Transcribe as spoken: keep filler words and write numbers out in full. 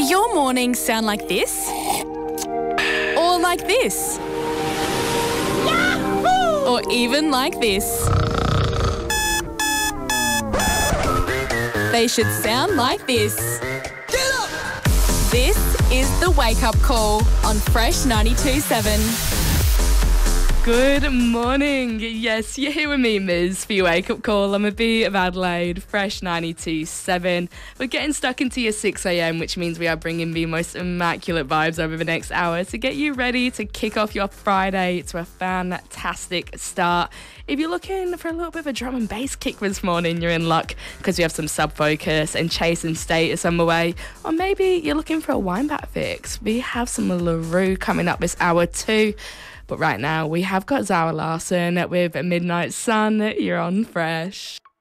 your mornings sound like this? Or like this? Yahoo! Or even like this? They should sound like this. Get up! This is the Wake Up Call on Fresh ninety-two point seven. Good morning. Yes, you're here with me, Miz, for your wake-up call. I'm a B of Adelaide, Fresh ninety-two point seven. We're getting stuck into your six a.m, which means we are bringing the most immaculate vibes over the next hour to get you ready to kick off your Friday to a fantastic start. If you're looking for a little bit of a drum and bass kick this morning, you're in luck because we have some Sub Focus and Chase and Status on the way. Or maybe you're looking for a wind-back fix. We have some LaRue coming up this hour too. But right now, we have got Zara Larsson with Midnight Sun. You're on Fresh.